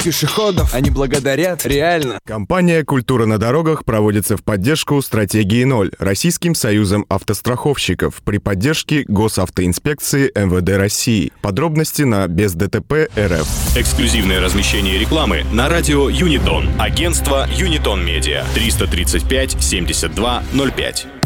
Пешеходов они благодарят реально. Компания «Культура на дорогах» проводится в поддержку стратегии 0 Российским союзом автостраховщиков при поддержке Госавтоинспекции МВД России. Подробности на бездтп.рф. Эксклюзивное размещение рекламы на радио Юнитон. Агентство Юнитон Медиа. 335 72 05.